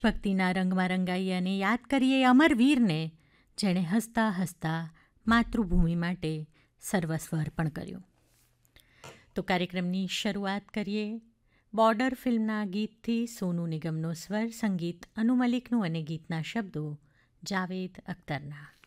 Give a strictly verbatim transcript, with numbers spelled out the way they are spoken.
ભક્તિના રંગમાં રંગાઈએ અને યાદ કરીએ અમરવીરને, જેણે હસતા હસતા માતૃભૂમિ માટે સર્વસ્વ અર્પણ કર્યું. તો કાર્યક્રમની શરૂઆત કરીએ બોર્ડર ફિલ્મના ગીતથી. સોનુ નિગમનો સ્વર, સંગીત અનુ મલિકનું અને ગીતના શબ્દો જાવેદ અખ્તરના.